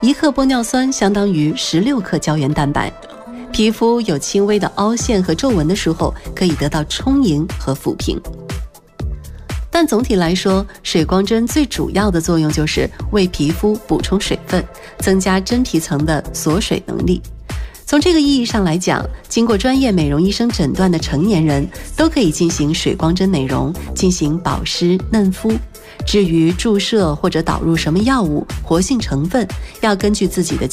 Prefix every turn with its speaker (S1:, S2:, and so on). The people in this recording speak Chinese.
S1: 1克玻尿酸相当于16克胶原蛋白。皮肤有轻微的凹陷和皱纹的时候，可以得到充盈和抚平。但总体来说，水光针最主要的作用就是为皮肤补充水分，增加真皮层的锁水能力。从这个意义上来讲，经过专业美容医生诊断的成年人都可以进行水光针美容，进行保湿嫩肤。至于注射或者导入什么药物、活性成分，要根据自己的